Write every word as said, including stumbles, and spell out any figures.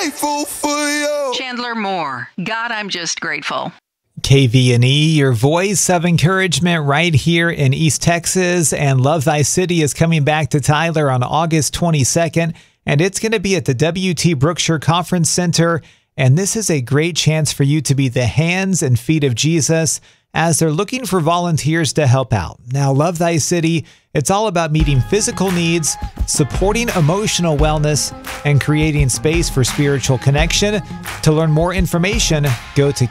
grateful for you. Chandler Moore. God, I'm just grateful. K V N E, your voice of encouragement right here in East Texas. And Love Thy City is coming back to Tyler on August twenty-second. And it's going to be at the W T Brookshire Conference Center. And this is a great chance for you to be the hands and feet of Jesus as they're looking for volunteers to help out. Now, Love Thy City, it's all about meeting physical needs, supporting emotional wellness, and creating space for spiritual connection. To learn more information, go to